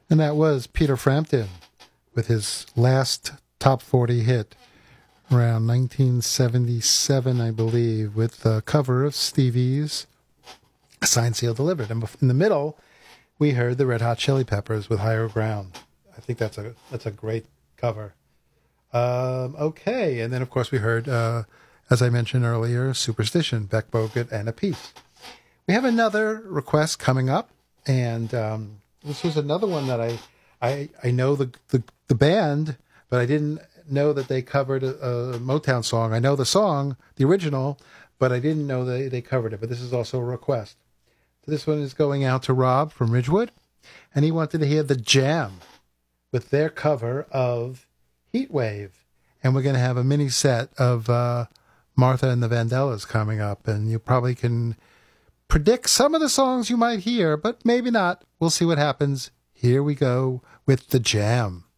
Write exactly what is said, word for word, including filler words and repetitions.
And that was Peter Frampton with his last top forty hit around nineteen seventy-seven, I believe, with the cover of Stevie's Signed, Sealed, Delivered. And in the middle, we heard the Red Hot Chili Peppers with Higher Ground. I think that's a that's a great cover. Um, okay, and then, of course, we heard, uh, as I mentioned earlier, Superstition, Beck Bogut, and A Piece. We have another request coming up, and um, this was another one that I I, I know the, the the band, but I didn't know that they covered a, a Motown song. I know the song, the original, but I didn't know they, they covered it. But this is also a request. So this one is going out to Rob from Ridgewood, and he wanted to hear The Jam with their cover of Heat Wave. And we're going to have a mini set of uh, Martha and the Vandellas coming up, and you probably can predict some of the songs you might hear, but maybe not. We'll see what happens. Here we go with The Jam.